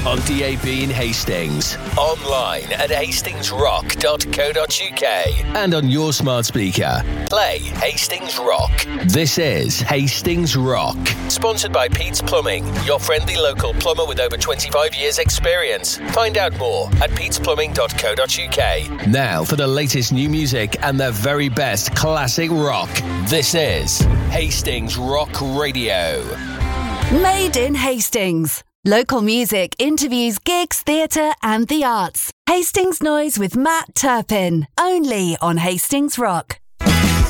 on DAB in Hastings, online at hastingsrock.co.uk, and on your smart speaker. Play Hastings Rock. This is Hastings Rock, sponsored by Pete's Plumbing, your friendly local plumber with over 25 years experience. Find out more at petesplumbing.co.uk. Now for the latest new music and the very best classic rock. This is Hastings Rock Radio. Made in Hastings. Local music, interviews, gigs, theatre and the arts. Hastings Noise with Matt Turpin. Only on Hastings Rock.